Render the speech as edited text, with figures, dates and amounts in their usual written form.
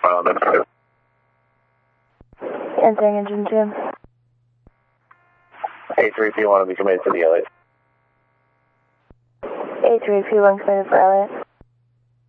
Entering engine 2. A3P1 will be committed to the Elliott. A3P1 committed for Elliott.